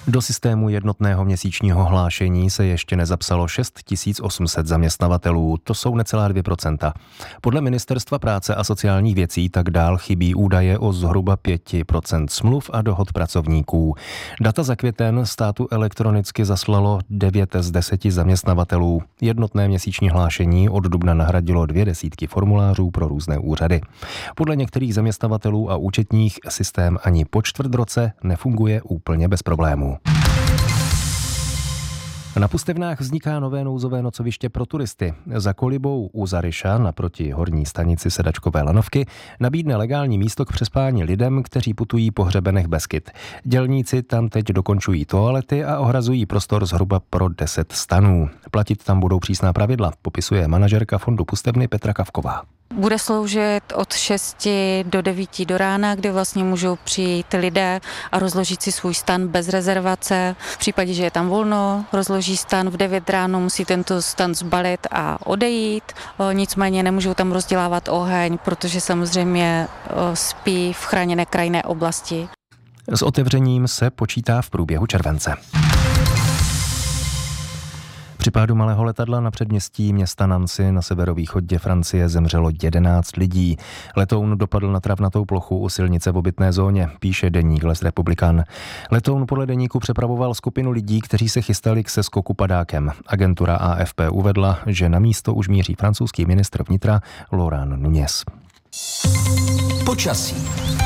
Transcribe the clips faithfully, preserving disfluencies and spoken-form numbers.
Do systému jednotného měsíčního hlášení se ještě nezapsalo šest tisíc osm set zaměstnavatelů, to jsou necelá dvě procenta. Podle Ministerstva práce a sociálních věcí tak dál chybí údaje o zhruba pět procent smluv a dohod pracovníků. Data za květen státu elektronicky zaslalo devět z deseti zaměstnavatelů. Jednotné měsíční hlášení od dubna nahradilo dvě desítky formulářů pro různé úřady. Podle některých zaměstnavatelů a účetních systém ani po čtvrt roce nefunguje úplně bez problémů. Na Pustevnách vzniká nové nouzové nocoviště pro turisty. Za kolibou u Zaryša naproti horní stanici Sedačkové lanovky nabídne legální místo k přespání lidem, kteří putují po hřebenech Beskyd. Dělníci tam teď dokončují toalety a ohrazují prostor zhruba pro deset stanů. Platit tam budou přísná pravidla, popisuje manažerka fondu Pustevny Petra Kavková. Bude sloužit od šesti do devíti do rána, kdy vlastně můžou přijít lidé a rozložit si svůj stan bez rezervace. V případě, že je tam volno, rozloží stan v devět ráno, musí tento stan zbalit a odejít. Nicméně nemůžou tam rozdělávat oheň, protože samozřejmě spí v chráněné krajinné oblasti. S otevřením se počítá v průběhu července. Při pádu malého letadla na předměstí města Nancy na severovýchodě Francie zemřelo jedenáct lidí. Letoun dopadl na travnatou plochu u silnice v obytné zóně, píše deník Les Republican. Letoun podle deníku přepravoval skupinu lidí, kteří se chystali k seskoku padákem. Agentura A F P uvedla, že na místo už míří francouzský ministr vnitra Laurent Nunez. Počasí.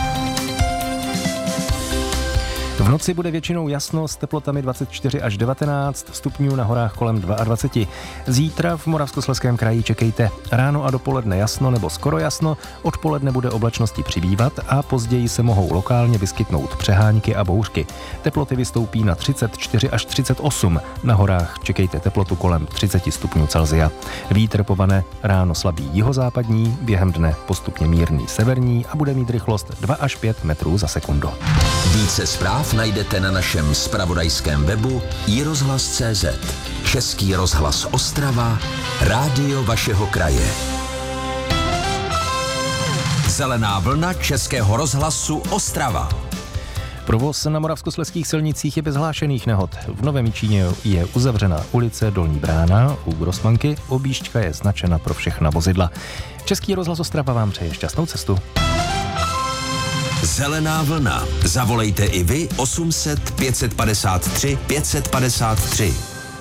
V noci bude většinou jasno s teplotami dvacet čtyři až devatenáct stupňů, na horách kolem dvacet dva. Zítra v Moravskoslezském kraji čekejte ráno a dopoledne jasno nebo skoro jasno, odpoledne bude oblačnosti přibývat a později se mohou lokálně vyskytnout přehánky a bouřky. Teploty vystoupí na třicet čtyři až třicet osm, na horách čekejte teplotu kolem třicet stupňů Celsia. Vítr povane ráno slabý jihozápadní, během dne postupně mírný severní a bude mít rychlost dva až pět metrů za sekundu. Více zpráv najdete na našem zpravodajském webu i rozhlas tečka cé zet. Český rozhlas Ostrava, rádio vašeho kraje. Zelená vlna Českého rozhlasu Ostrava. Provoz na moravskoslezských silnicích je bez hlášených nehod. V Novém Jičíně je uzavřena ulice Dolní brána u Grossmanky, objížďka je značena pro všechna vozidla. Český rozhlas Ostrava vám přeje šťastnou cestu. Zelená vlna. Zavolejte i vy osm set pět set padesát tři pět set padesát tři.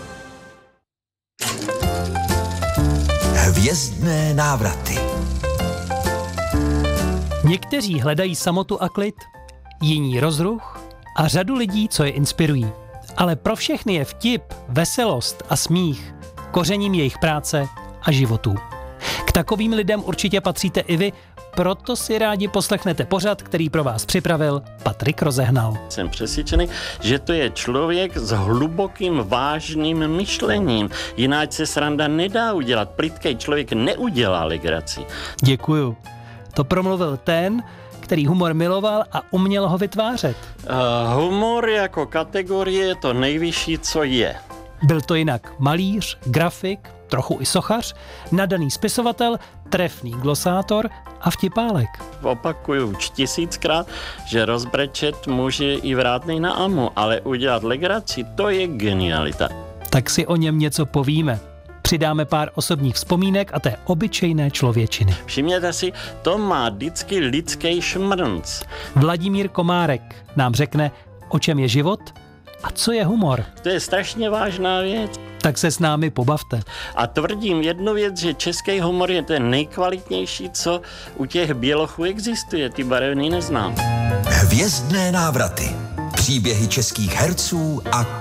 Hvězdné návraty. Někteří hledají samotu a klid, jiní rozruch a řadu lidí, co je inspirují. Ale pro všechny je vtip, veselost a smích kořením jejich práce a životů. K takovým lidem určitě patříte i vy, proto si rádi poslechnete pořad, který pro vás připravil Patrik Rozehnal. Jsem přesvědčený, že to je člověk s hlubokým vážným myšlením. Jinak se sranda nedá udělat. Plytkej člověk neudělá legraci. Děkuju. To promluvil ten, který humor miloval a uměl ho vytvářet. Uh, humor jako kategorie je to nejvyšší, co je. Byl to jinak malíř, grafik, trochu i sochař, nadaný spisovatel, trefný glosátor a vtipálek. Opakuju už tisíckrát, že rozbrečet může i vrátnej na amu, ale udělat legraci, to je genialita. Tak si o něm něco povíme. Přidáme pár osobních vzpomínek a té obyčejné člověčiny. Všimněte si, to má vždycky lidský šmrnc. Vladimír Komárek nám řekne, o čem je život a co je humor. To je strašně vážná věc. Tak se s námi pobavte. A tvrdím jednu věc, že český humor je ten nejkvalitnější, co u těch bělochů existuje. Ty barevný neznám. Hvězdné návraty. Příběhy českých herců a